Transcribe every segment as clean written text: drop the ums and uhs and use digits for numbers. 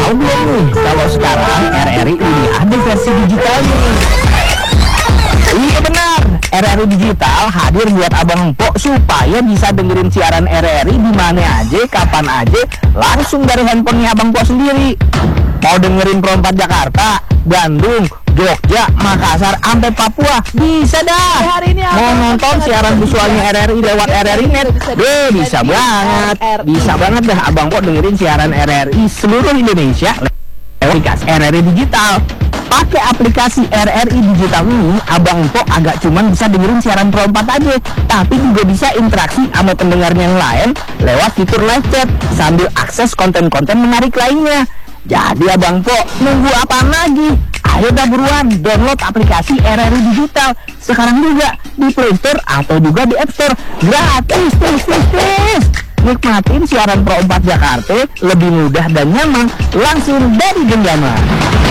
Tahu belum nih kalau sekarang RRI ini ada versi digitalnya? Iya benar, RRI Digital hadir buat abang empok supaya bisa dengerin siaran RRI di mana aja, kapan aja, langsung dari handphonenya abang empok sendiri. Mau dengerin Pro 4 Jakarta, Bandung, Jogja, Makassar, sampai Papua, bisa dah. Mau nonton siaran visualnya RRI lewat RRI Net, bisa banget. Bisa banget dah abang empok dengerin siaran RRI seluruh Indonesia lewat aplikasi RRI Digital. Pakai aplikasi RRI Digital ini, abang empok agak cuman bisa dengerin siaran Pro 4 aja, tapi juga bisa interaksi sama pendengarnya yang lain lewat fitur live chat sambil akses konten-konten menarik lainnya. Jadi abang empok nunggu apaan lagi? Ayo dah buruan download aplikasi RRI Digital sekarang juga di Play Store atau juga di App Store, gratis. Nikmatin siaran Pro 4 Jakarta lebih mudah dan nyaman langsung dari genggaman.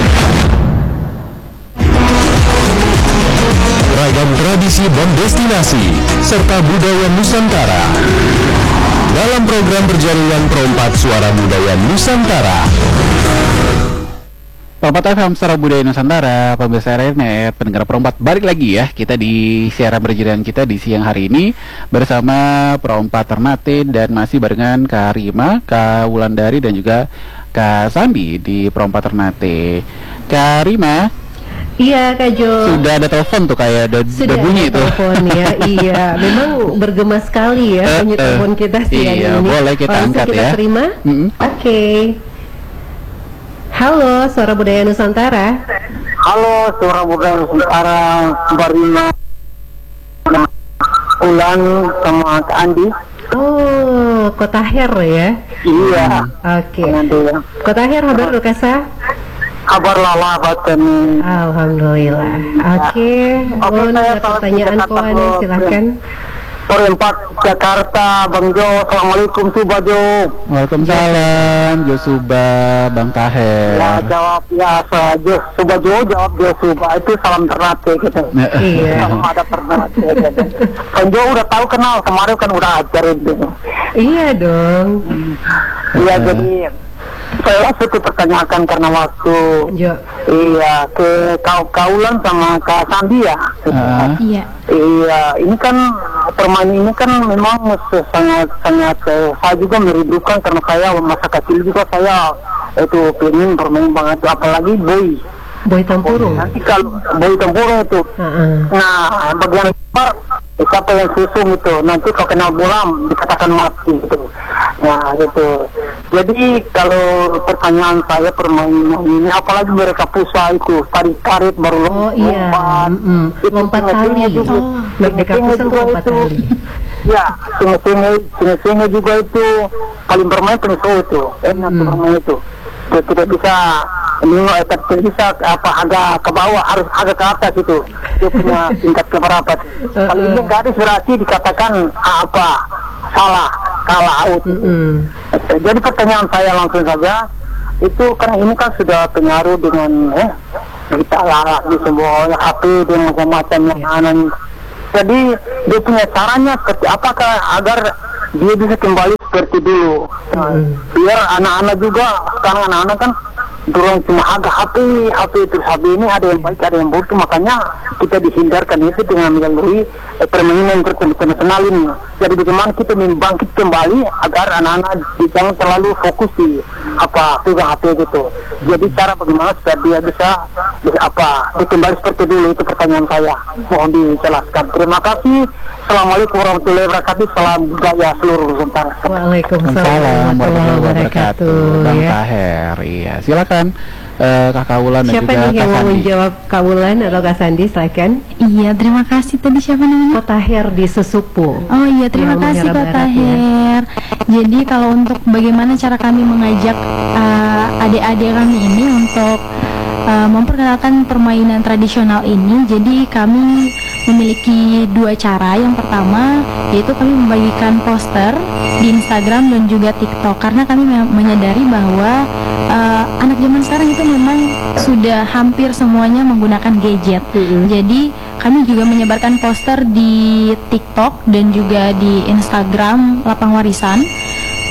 Ragam tradisi dan destinasi serta budaya Nusantara dalam program berjaringan Pro 4 Suara Budaya Nusantara. Pro 4 FM Suara Budaya Nusantara, pemirsa RRI, pendengar Pro 4, balik lagi ya kita di siaran berjaringan kita di siang hari ini bersama Pro 4 Ternate dan masih barengan Kak Rima, Kak Wulandari dan juga Kak Sandi di Pro 4 Ternate. Kak Rima, iya Kak Jo. sudah ada telepon tuh kayak udah bunyi tuh. Telepon ya, iya. Memang bergema sekali ya bunyi telepon kita siang iya, ini. boleh kita angkat kita ya. terima. Oke. Halo, Suara Budaya Nusantara. Halo, Suara Budaya Nusantara, Barima, Ulan sama Kak Andi. Oh, Kota Her ya. Iya. Oke. Alhamdulillah. Kota Her, kabar lu Kasa? Kabar lala batin. Alhamdulillah. Oke. Oke, Ada saya pertanyaan salah koan, satu silahkan. Pro 4 Jakarta, Bang Jo. Assalamualaikum, Suba Jo. Waalaikumsalam, Josuba, Bang Taher. Ya, jawab biasa aja. Suba Jo, jawab Jo Suba. Itu salam Ternate gitu. Iya. Salam ada Ternate gitu. Bang Jo udah tahu kenal, kemarin kan udah ajarin gitu. Iya dong. Iya, jadi saya langsung dipertanyakan karena waktu. Jo. Iya, ke Kaulan sama Kak Sandi ya. Iya. Iya, ini kan permainan ini kan memang sangat saya juga merindukan karena saya masa kecil juga saya itu pengen bermain banget, apalagi Boy Tempurung. Nanti kalau boy tempurung itu, nah bagian luar siapa yang susung itu, nanti kalau kena bola dikatakan mati gitu. Nah gitu. Jadi kalau pertanyaan saya permainan ini, apalagi mereka pusat itu tarik karet baru lompat, lompat tali. Mereka pusat lompat tali. Ya, singa juga itu paling bermain penuh itu, enak bermain itu. Dia tidak bisa bisa agak ke bawah, harus agak ke atas itu. Dia punya tingkat kemerapat. Kalau ini nggak ada berarti dikatakan salah, kalah out. Jadi pertanyaan saya langsung saja, itu kan ini kan sudah pengaruh dengan kita larang di semua HP dan macam-macam yang aneh. Jadi dia punya caranya seperti apakah agar dia bisa kembali seperti dulu. Biar anak-anak juga, sekarang anak-anak kan dorong cuma agak HP itu HP ini ada yang baik ada yang buruk, makanya kita dihindarkan itu dengan melalui permainan internasional ini. Jadi bagaimana kita membangkit kembali agar anak-anak jangan terlalu fokus di pegang HP gitu. Jadi cara bagaimana supaya dia bisa kembali seperti dulu, itu pertanyaan saya, mohon dijelaskan. Terima kasih. Assalamualaikum warahmatullahi wabarakatuh. Salam budaya seluruh Nusantara. Waalaikumsalam warahmatullahi wabarakatuh. Bang Taher, iya silakan Kak Wulan dan siapa juga nih yang Kak mau Sandi. menjawab, Kak Wulan atau Kak Sandi, silakan. Iya, terima kasih. Tadi siapa namanya? Kota Her di Sesupu. Oh iya, terima kasih Kak Taher. Jadi kalau untuk bagaimana cara kami mengajak adik-adik kami ini untuk memperkenalkan permainan tradisional ini, jadi kami memiliki dua cara. Yang pertama yaitu kami membagikan poster di Instagram dan juga TikTok, karena kami menyadari bahwa anak zaman sekarang itu memang sudah hampir semuanya menggunakan gadget. Jadi kami juga menyebarkan poster di TikTok dan juga di Instagram Lapang Warisan.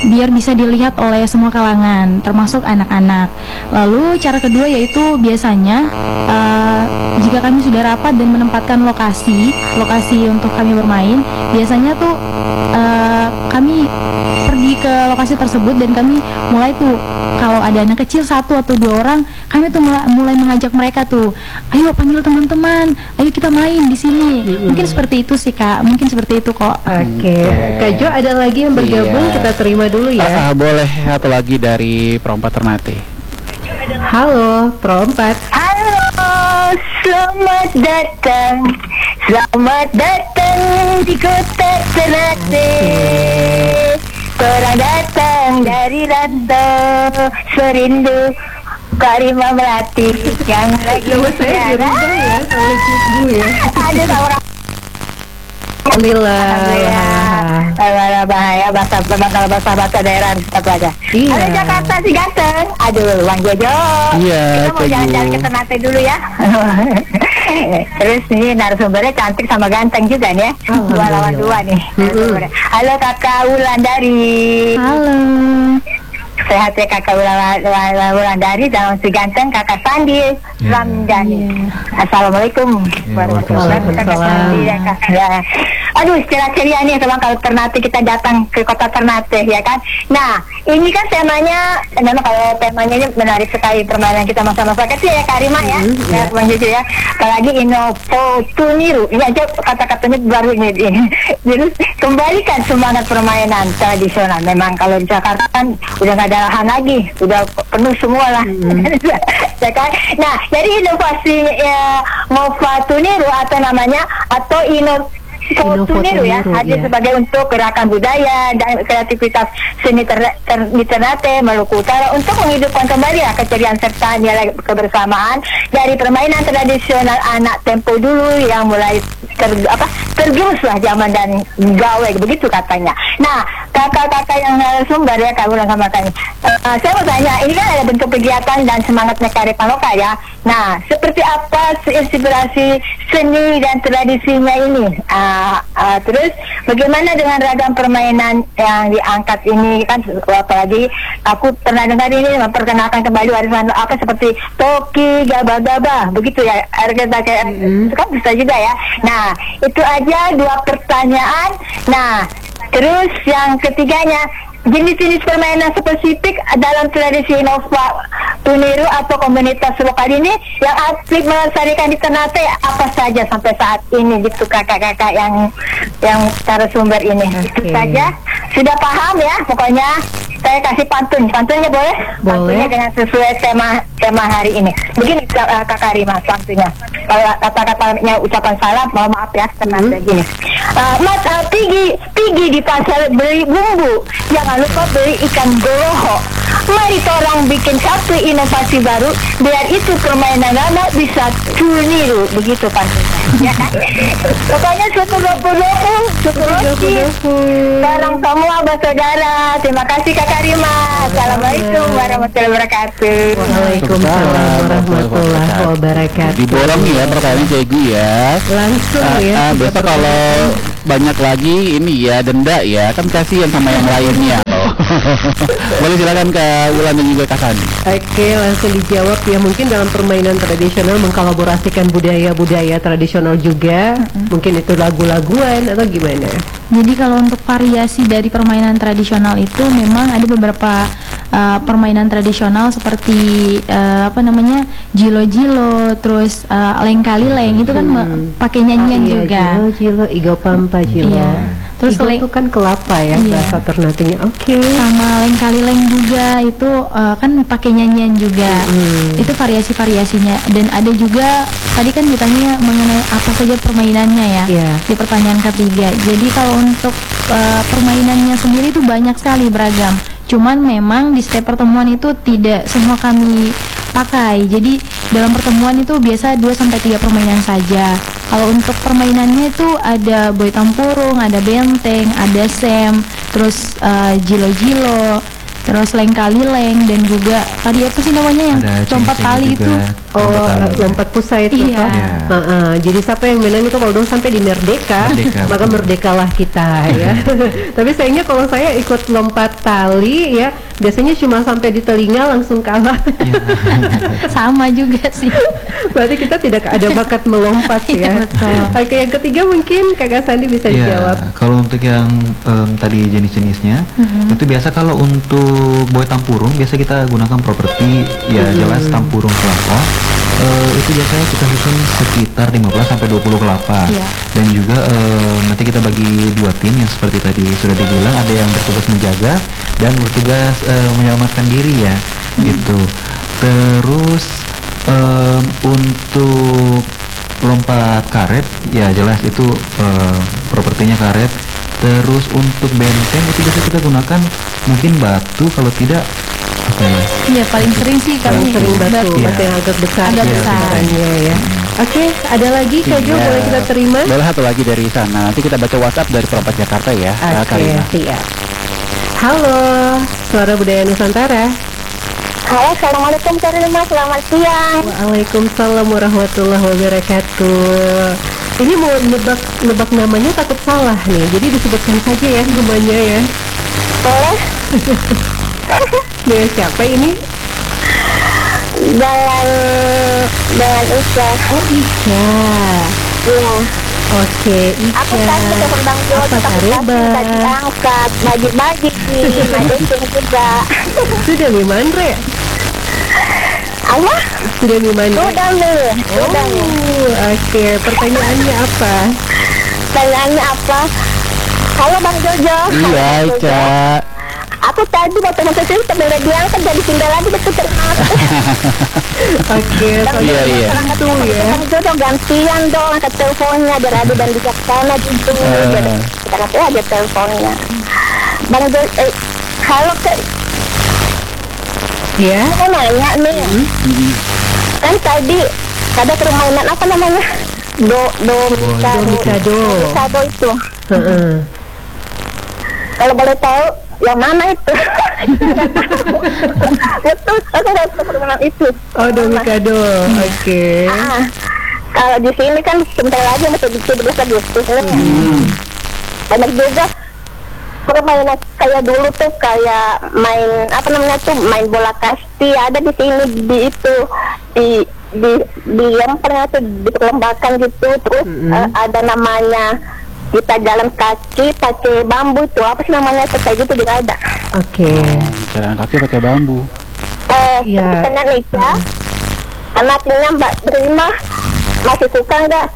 biar bisa dilihat oleh semua kalangan, termasuk anak-anak. Lalu cara kedua yaitu biasanya jika kami sudah rapat dan menempatkan lokasi untuk kami bermain, biasanya tuh kami pergi ke lokasi tersebut dan kami mulai tuh kalau ada anak kecil 1 atau 2 orang, kami tuh mulai mengajak mereka tuh, ayo panggil teman-teman, ayo kita main di sini. Mungkin seperti itu sih Kak, mungkin seperti itu kok. Oke, Kak Jo ada lagi yang bergabung, kita terima dulu ya. Boleh satu lagi dari Pro 4 Ternate. Halo, Pro 4. Halo, selamat datang di kota Ternate. Orang datang dari rantau serindu Karima Melati yang lagi Saya dirubah ya, kalau Cibu ya. ada orang. Alhamdulillah. Bahaya bahasa daerah apa aja. Iya. Halo Jakarta si ganteng. Aduh, Bang Jojo. Iya, Kita mau Kak jalan-jalan Jo. ke Ternate dulu ya. Terus ini narasumbernya cantik sama ganteng juga nih ya. 2 lawan 2 nih. narasumbernya. Halo Kakak Wulandari. Halo. Sehat ya Kakak Wulandari dan si ganteng Kakak Sandi Ramdhani. Assalamualaikum warahmatullahi wabarakatuh. Kakak Sandi dan Kakak ya. Aduh, secara ceria nih teman kalau Ternate kita datang ke kota Ternate ya kan. Nah, ini kan temanya memang kalau temanya ini menarik sekali permainan kita masa-masa kecil ya Karima ya. Ya Bang Jojo ya. Apalagi Inovo Tuniru. Ini aja kata-katanya baru ini. Jadi kembalikan semangat permainan tradisional. Memang kalau di Jakarta kan udah nggak ada lahan lagi, udah penuh semua lah. Ya kan? Nah, jadi inovasi Nova Tuniru atau namanya atau Tuniru ya, hadir sebagai untuk gerakan budaya dan kreativitas seni di Ternate, Maluku Utara untuk menghidupkan kembali ya keceriaan serta nilai kebersamaan dari permainan tradisional anak tempo dulu yang mulai tergerus lah zaman dan gawe begitu katanya. Nah, kakak-kakak yang narasumber ya kamu sama kami. Saya mau tanya, ini kan ada bentuk kegiatan dan semangatnya kearifan lokal ya. Nah, seperti apa inspirasi seni dan tradisinya ini? Terus bagaimana dengan ragam permainan yang diangkat ini kan, apalagi aku pernah dengar ini memperkenalkan kembali warisan apa seperti Toki, Gaba-Gaba, begitu ya. Itu kan bisa juga ya. Nah, itu aja 2 pertanyaan. Nah, terus yang ketiganya, jenis-jenis permainan spesifik dalam tradisi Nova Tuniru atau komunitas lokal ini yang aktif melestarikan di Ternate apa saja sampai saat ini gitu kakak-kakak yang narasumber ini. Itu saja. Sudah paham ya pokoknya. Saya kasih pantunnya boleh? Pantunnya dengan sesuai tema hari ini. Begini Kak Karima pantunnya. Kalau kata-katanya ucapan salam, mohon maaf ya Ternate gini. Mas pergi di pasar beli bumbu, jangan lupa beli ikan goloho. Mari orang bikin satu inovasi baru, biar itu permainan lama bisa tuniru, begitu pantunnya. Ya kan? Pokoknya syukur sekarang semua bersaudara. Terima kasih Kak Karima. Assalamualaikum warahmatullahi wabarakatuh. Waalaikumsalam warahmatullahi wabarakatuh. Diborong ya pertanyaannya Cegu ya. Langsung ya. Besok kalau banyak lagi ini ya denda ya, kan kasihan sama yang lainnya. Boleh silakan Kak Wulan dan juga Kak Sandi. Oke, langsung dijawab ya. Mungkin dalam permainan tradisional mengkolaborasikan budaya-budaya tradisional juga. Mungkin itu lagu-laguan atau gimana? Jadi kalau untuk variasi dari permainan tradisional itu memang ada beberapa permainan tradisional seperti jilo-jilo, terus leng-kalileng itu kan pakai nyanyian juga. Jilo, igo pampa jilo. Iya. Terus Igo itu kan kelapa ya, Iya. bahasa Ternatenya. Oke. Sama leng-kalileng juga itu kan pakai nyanyian juga. Itu variasi-variasinya. Dan ada juga tadi kan ditanya mengenai apa saja permainannya ya. Iya. Di pertanyaan ketiga. Jadi kalau untuk permainannya sendiri itu banyak sekali beragam. Cuman memang di setiap pertemuan itu tidak semua kami pakai. Jadi dalam pertemuan itu biasa 2-3 permainan saja. Kalau untuk permainannya itu ada boy tampurung, ada benteng, ada sem, terus jilo-jilo, terus leng dan juga tadi apa sih namanya yang Ada lompat ceng-ceng tali juga. itu. Oh, Lompat tali. lompat pusat itu Iya. Pak. Iya. Jadi siapa yang menang itu kalau dong sampai di Merdeka, Merdeka, maka betul. merdekalah kita ya. Tapi sayangnya kalau saya ikut lompat tali ya, biasanya cuma sampai di telinga langsung kalah. Sama juga sih. Berarti kita tidak ada bakat melompat ya. Iya, betul. Oke, yang ketiga mungkin Kakak Sandi bisa Iya, dijawab. kalau untuk yang tadi jenis-jenisnya, itu biasa kalau untuk boy tampurung biasa kita gunakan properti ya jelas tampurung kelapa. Itu biasanya kita susun sekitar 15 sampai 20 kelapa. Iya. Dan juga nanti kita bagi dua tim yang seperti tadi sudah dibilang, ada yang bertugas menjaga dan bertugas menyelamatkan diri ya, gitu. Terus untuk lompat karet ya jelas itu propertinya karet. Terus untuk benteng itu biasa kita gunakan mungkin batu, kalau tidak apa ya? Iya, paling sering sih Paling kami sering batu, Iya. batu yang agak besar. Agak ya, besar. bentuknya ya. Oke, ada lagi Kak Jo, Iya. boleh kita terima? Boleh satu lagi dari sana. Nanti kita baca WhatsApp dari Perempat Jakarta ya. Oke, Karina. siap. Halo, Suara Budaya Nusantara. Halo, assalamualaikum Karina, selamat siang. Waalaikumsalam warahmatullahi wabarakatuh. Ini mau nebak namanya takut salah nih, jadi disebutkan saja ya namanya ya. Boleh? Ya, siapa ini? Dengan Isya. Oh, Isya. Iya. Oke, Aku Isya. tadi telepon Bang Jo, Apa tapi kabar? tadi angkat, bagi-bagi nih, Madison juga. Sudah Mimandre? Apa? Sudah Mimandre? Udah nih, udah nih. Oke, pertanyaannya apa? Pertanyaannya apa? Halo Bang Jojo. Iya, Ica. Aku tadi waktu masuk sini sambil diangkat jadi tinggal lagi betul terima. Oke, Iya, iya. itu ya. Bang Jojo gantian dong angkat teleponnya biar ada dan bijaksana gitu. Jadi kita kasih aja teleponnya. Bang Jojo, halo Kak. Ya. Aku nanya nih, kan tadi ada permainan apa namanya? Domikado. Domikado itu. Heeh. Kalau boleh tahu yang mana itu? Itu aku nggak tahu permainan itu. Oh, Domikado. Oke. Ah, kalau di sini kan sebentar lagi masih 17 Agustus. Banyak juga permainan kayak dulu tuh, kayak main apa namanya tuh, main bola kasti ada di sini, di itu di yang pernah tuh diperlombakan gitu. Terus ada namanya kita jalan kaki pakai bambu itu, apa sih namanya tuh, kayak gitu juga ada. Oke. Jalan kaki pakai bambu. Iya. Pertanyaan Ika, anaknya Mbak Terima masih suka nggak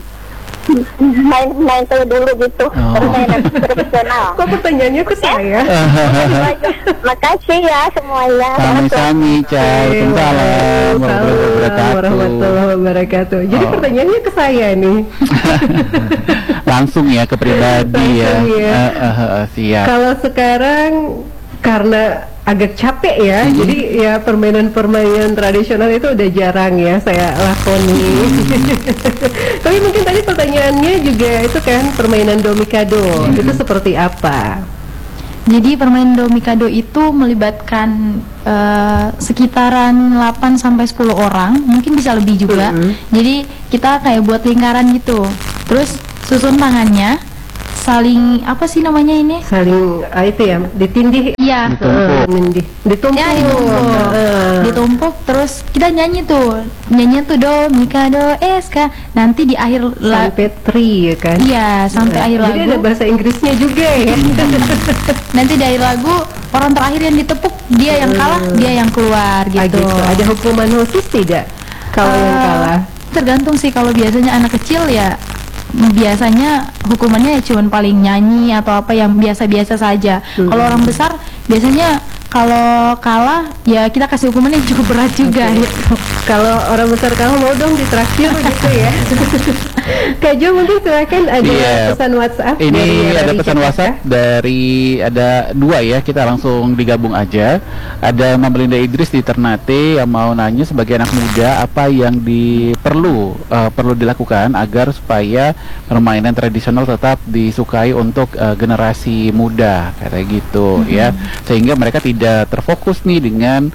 main kayak dulu gitu, permainan profesional? Kok pertanyaannya ke saya? Makasih ya semuanya. Sami-sami, Ica. Waalaikumsalam warahmatullahi wabarakatuh. Warahmatullahi wabarakatuh. Jadi pertanyaannya ke saya nih. Langsung ya ke pribadi ya. Langsung ya. Siap. Kalau sekarang karena agak capek ya, jadi ya permainan tradisional itu udah jarang ya saya lakoni. Tapi mungkin tadi pertanyaannya juga itu kan permainan Domikado, itu seperti apa? Jadi permainan Domikado itu melibatkan sekitaran 8 sampai 10 orang, mungkin bisa lebih juga. Jadi kita kayak buat lingkaran gitu. Terus susun tangannya, saling apa sih namanya ini? Saling itu ya, ditindih. Iya. Ditumpuk. Ya, ditumpuk. Ditumpuk terus kita nyanyi tuh Do, Mikado, SK. Nanti di akhir Sampai tri ya kan? Iya, sampai akhir Jadi lagu. ada bahasa Inggrisnya juga ya. Nanti di akhir lagu orang terakhir yang ditepuk dia yang kalah, dia yang keluar Ah, gitu. Ada hukuman khusus tidak kalau yang kalah? Tergantung sih, kalau biasanya anak kecil ya biasanya hukumannya ya cuman paling nyanyi atau apa yang biasa-biasa saja. Kalau orang besar biasanya kalau kalah ya kita kasih hukuman yang cukup berat juga gitu. Kalau orang besar kamu mau dong ditraktir gitu ya. Kak Jo, mungkin silakan ada Iya. pesan WhatsApp. Ini dari ada Rabi pesan Jakarta. WhatsApp dari ada dua ya, kita langsung digabung aja. Ada Mama Belinda Idris di Ternate yang mau nanya sebagai anak muda apa yang perlu dilakukan agar supaya permainan tradisional tetap disukai untuk generasi muda kayak gitu ya, sehingga mereka tidak tidak terfokus nih dengan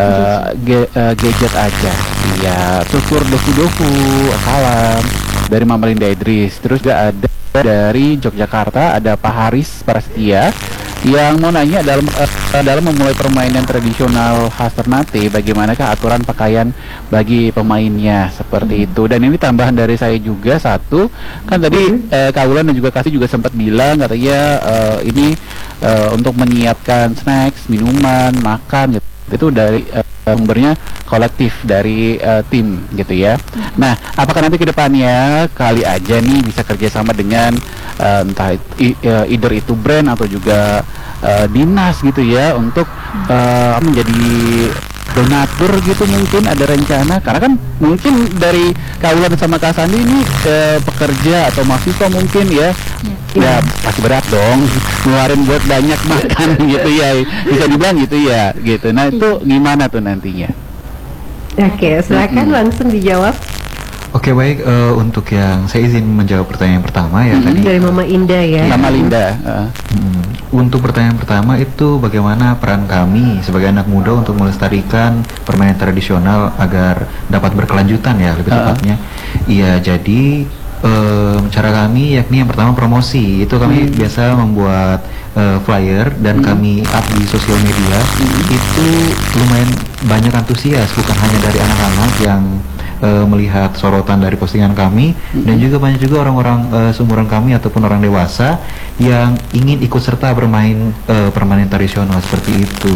gadget aja. Ya, tutur dofu-dofu, salam dari Mama Linda Idris. Terus juga ada dari Yogyakarta, ada Pak Haris Prasetya yang mau nanya dalam memulai permainan tradisional khas Ternate, bagaimanakah aturan pakaian bagi pemainnya seperti itu. Dan ini tambahan dari saya juga satu, kan tadi Kak Wulan dan juga Kasih juga sempat bilang katanya ini untuk menyiapkan snacks, minuman, makan gitu. Itu dari sumbernya kolektif dari tim gitu ya. Nah, apakah nanti kedepannya kali aja nih bisa kerjasama dengan entah either itu brand atau juga dinas gitu ya untuk menjadi donatur gitu, mungkin ada rencana, karena kan mungkin dari Kaulan sama Kak Sandi ini pekerja atau mahasiswa mungkin ya pasti berat dong ngeluarin buat banyak makan gitu ya, bisa dibilang gitu ya gitu. Nah itu gimana tuh nantinya? Oke, silakan langsung dijawab. Oke, baik, untuk yang saya izin menjawab pertanyaan pertama ya tadi. Dari Mama Indah ya. Mama Linda. Untuk pertanyaan pertama itu bagaimana peran kami sebagai anak muda untuk melestarikan permainan tradisional agar dapat berkelanjutan ya lebih tepatnya. Iya, jadi cara kami yakni yang pertama promosi. Itu kami biasa membuat flyer dan kami up di sosial media. Itu lumayan banyak antusias, bukan hanya dari anak-anak yang melihat sorotan dari postingan kami, dan juga banyak juga orang-orang seumuran kami ataupun orang dewasa yang ingin ikut serta bermain permainan tradisional seperti itu.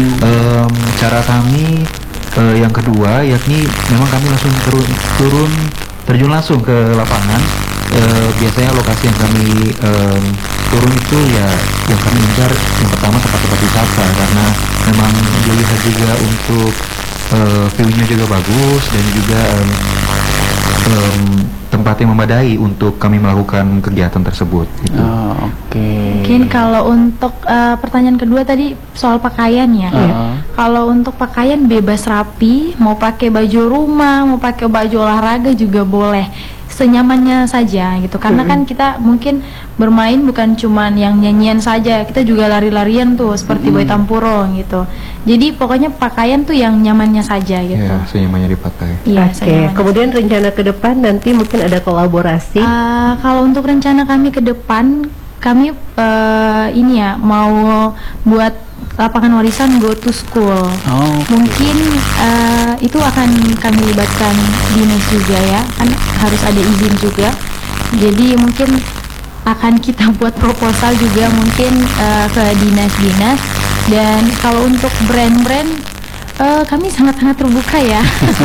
Cara kami yang kedua yakni memang kami langsung terjun langsung ke lapangan. Biasanya lokasi yang kami turun itu ya yang kami incar yang pertama tempat-tempat wisata, karena memang dilihat juga untuk view-nya juga bagus dan juga tempat yang memadai untuk kami melakukan kegiatan tersebut gitu. Mungkin kalau untuk pertanyaan kedua tadi soal pakaian ya. Kalau untuk pakaian bebas rapi, mau pakai baju rumah, mau pakai baju olahraga juga boleh, senyamannya saja gitu. Karena kan kita mungkin bermain bukan cuman yang nyanyian saja, kita juga lari-larian tuh seperti Boy Tampurong gitu. Jadi pokoknya pakaian tuh yang nyamannya saja gitu. Ya, senyamannya dipakai. Iya, Oke, kemudian rencana ke depan nanti mungkin ada kolaborasi. Kalau untuk rencana kami ke depan, kami ini ya mau buat lapangan warisan Go to School. Mungkin itu akan kami libatkan dinas juga ya, kan harus ada izin juga. Jadi mungkin akan kita buat proposal juga mungkin ke dinas-dinas. Dan kalau untuk brand-brand kami sangat-sangat terbuka ya.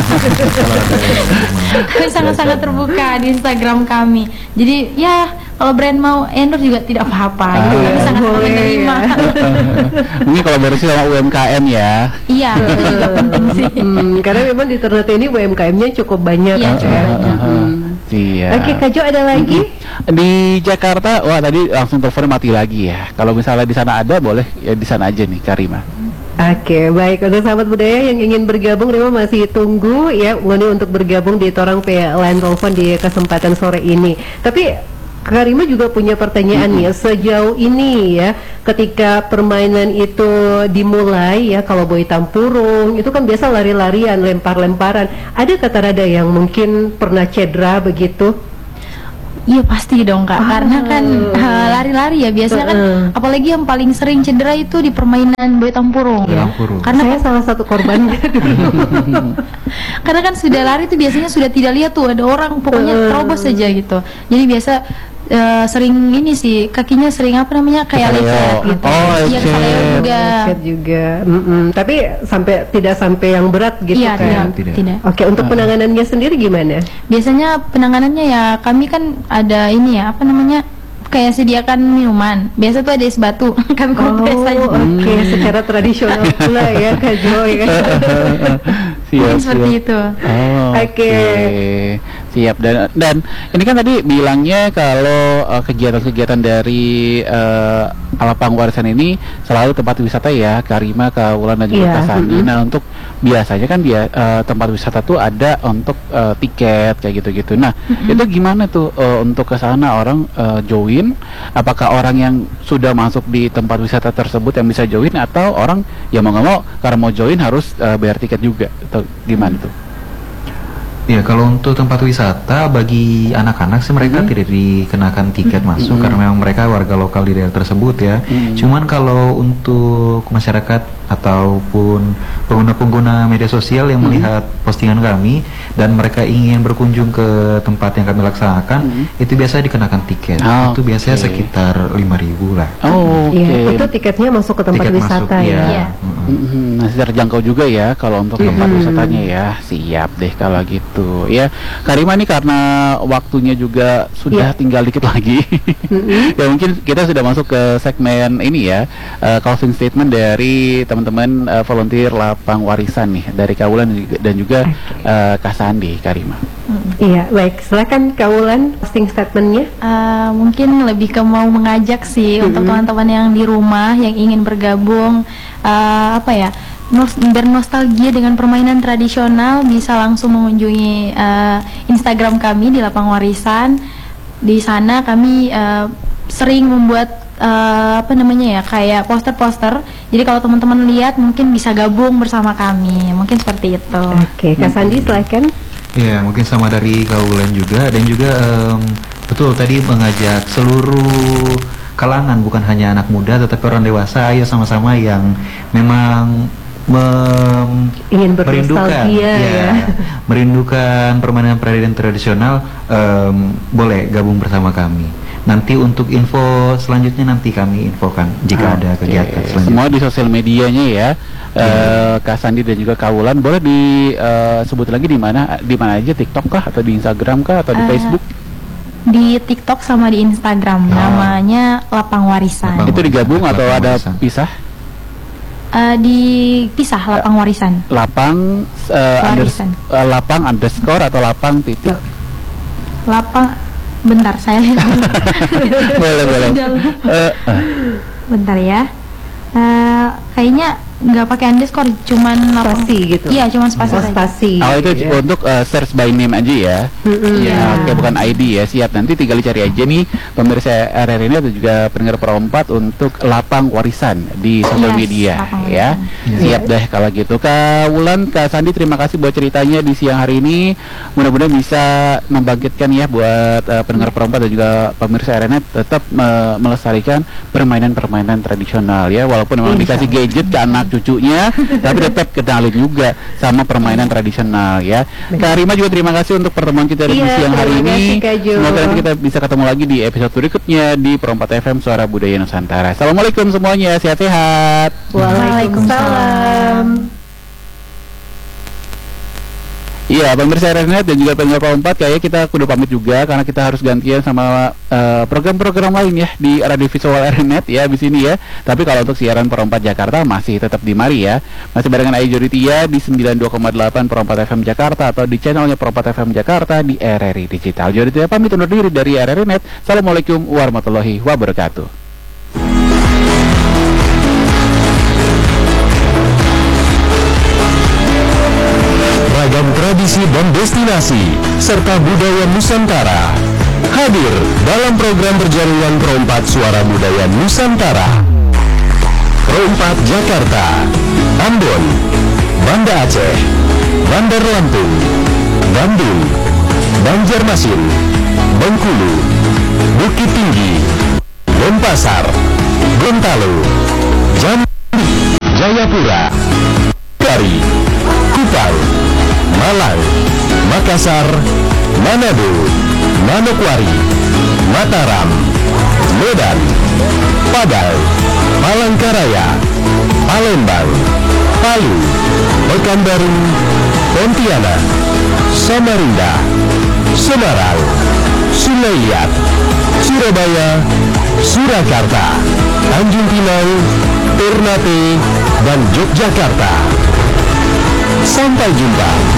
Kami sangat-sangat terbuka di Instagram kami. Jadi ya kalau brand mau endorse juga tidak apa-apa gitu. Kami sangat menerima. Mungkin kolaborasi sama UMKM ya. Iya, itu juga penting sih. Karena memang di Ternate ini UMKM-nya cukup banyak Iya, ya. Iya. Oke, Kak Jo, ada lagi? Di Jakarta, wah tadi langsung teleponnya mati lagi ya. Kalau misalnya di sana ada, boleh ya di sana aja nih, Karima. Oke, baik. Untuk sahabat budaya yang ingin bergabung, Rima masih tunggu ya Ngoni untuk bergabung di Torang P Line Telepon di kesempatan sore ini. Tapi Karima juga punya pertanyaan nih, sejauh ini ya, ketika permainan itu dimulai ya, kalau Boy Tampurung itu kan biasa lari-larian, lempar-lemparan. Ada kata rada yang mungkin pernah cedera begitu? Iya pasti dong Kak, karena kan lari-lari ya biasanya kan, apalagi yang paling sering cedera itu di permainan Boy Tampurung. Karena saya salah satu korbannya dulu. Karena kan sudah lari itu biasanya sudah tidak lihat tuh ada orang, pokoknya terobos saja gitu. Jadi biasa sering ini sih, kakinya sering apa namanya kayak lecet gitu. Iya, kesaleo juga. Lecet juga. Tapi tidak sampai yang berat gitu Iya, kan? tidak. Oke, untuk penanganannya sendiri gimana? Biasanya penanganannya ya kami kan ada ini ya, apa namanya, kayak sediakan minuman. Biasa tuh ada es batu. Kami kompres aja. Oke, secara tradisional pula ya Kak Jo ya. Siap, seperti itu. Oke. Siap. Dan ini kan tadi bilangnya kalau kegiatan-kegiatan dari lapang warisan ini selalu tempat wisata ya, Karima, Kak Wulan dan juga Kak Sandi. Nah, untuk biasanya kan dia tempat wisata tuh ada untuk tiket kayak gitu-gitu. Nah, itu gimana tuh untuk ke sana orang join? Apakah orang yang sudah masuk di tempat wisata tersebut yang bisa join, atau orang yang mau nggak mau karena mau join harus bayar tiket juga, atau gimana tuh? Ya, kalau untuk tempat wisata bagi anak-anak sih mereka tidak dikenakan tiket masuk karena memang mereka warga lokal di daerah tersebut ya. Cuman kalau untuk masyarakat ataupun pengguna-pengguna media sosial yang melihat postingan kami dan mereka ingin berkunjung ke tempat yang kami laksanakan, itu biasa dikenakan tiket. Itu biasanya sekitar 5.000 lah. Oh, Iya, itu tiketnya masuk ke tempat Tiket wisata masuk, ya. iya. Masih terjangkau juga ya kalau untuk tempat wisatanya ya. Siap deh kalau gitu ya. Karima nih karena waktunya juga sudah tinggal dikit lagi. Ya mungkin kita sudah masuk ke segmen ini ya, closing statement dari teman-teman volunteer lapang warisan nih dari Kaulan dan juga Kak Sandi, Karima. Iya, baik. Silakan Kak Wulan posting statementnya. Mungkin lebih ke mau mengajak sih untuk teman-teman yang di rumah yang ingin bergabung, apa ya, bernostalgia dengan permainan tradisional, bisa langsung mengunjungi Instagram kami di Lapang Warisan. Di sana kami sering membuat apa namanya ya, kayak poster-poster. Jadi kalau teman-teman lihat mungkin bisa gabung bersama kami. Mungkin seperti itu. Oke, Kak Sandi silakan. Ya, mungkin sama dari Kaulan juga, dan juga betul tadi mengajak seluruh kalangan, bukan hanya anak muda tetapi orang dewasa. Ayo sama-sama yang memang Ingin merindukan, bernostalgia ya. merindukan permainan tradisional, boleh gabung bersama kami. Nanti untuk info selanjutnya nanti kami infokan jika ada kegiatan selanjutnya. Semua di sosial medianya ya. Kak Sandi dan juga Kak Wulan, boleh disebut lagi di mana aja, TikTok kah atau di Instagram kah atau di Facebook? Di TikTok sama di Instagram, namanya Lapang Warisan. Itu digabung atau Lapang ada Warisan. pisah? Dipisah Lapang Warisan. Lapang Warisan. lapang underscore atau lapang titik? Lapang, bentar saya lihat dulu. boleh. Bentar ya. Kayaknya nggak pakai underscore, cuman Spasi gitu. Iya, cuman spasi saja. Spasi. Oh, itu ya. untuk search by name aja ya. Ya, oke, bukan ID ya. Siap, nanti tinggal dicari aja nih pemirsa RRI ini atau juga pendengar Perompat untuk Lapang Warisan di sosial Yes, media Lapang ya. Warisan. Siap deh kalau gitu. Kak Wulan, Kak Sandi, terima kasih buat ceritanya di siang hari ini. Mudah-mudahan bisa membangkitkan ya buat pendengar Perompat dan juga pemirsa RRI tetap melestarikan permainan-permainan tradisional ya, walaupun memang dikasih gadget ke anak cucunya, tapi tetap kenalin juga sama permainan tradisional ya. Kak Rima juga terima kasih untuk pertemuan kita di siang hari terima ini. kasih, Kak Jo. Semoga nanti kita bisa ketemu lagi di episode berikutnya di Perompat FM Suara Budaya Nusantara. Assalamualaikum semuanya, sehat-sehat. Waalaikumsalam. Iya, pemirsa RRI dan juga pendengar Perompat, kayaknya kita kudu pamit juga karena kita harus gantian sama program-program lain ya di Radio Visual RRI ya di sini ya. Tapi kalau untuk siaran Perompat Jakarta masih tetap di mari ya. Masih barengan Ayu Joditia di 92,8 Perompat FM Jakarta atau di channelnya Perompat FM Jakarta di RRI Digital. Joditia pamit undur diri dari RRI Net. Assalamualaikum warahmatullahi wabarakatuh. Ragam tradisi dan destinasi serta budaya Nusantara hadir dalam program perjamuan Perompat Suara Budaya Nusantara. Perompat Jakarta, Ambon, Banda Aceh, Bandar Lampung, Bandung, Banjarmasin, Bengkulu, Bukit Tinggi, Denpasar, Gorontalo, Jambi, Jayapura, Bali, Kupang, Malang, Makassar, Manado, Manokwari, Mataram, Medan, Padang, Palangkaraya, Palembang, Palu, Pekanbaru, Pontianak, Samarinda, Semarang, Sulaiat, Surabaya, Surakarta, Tanjung Pinang, Ternate, dan Yogyakarta. Sampai jumpa.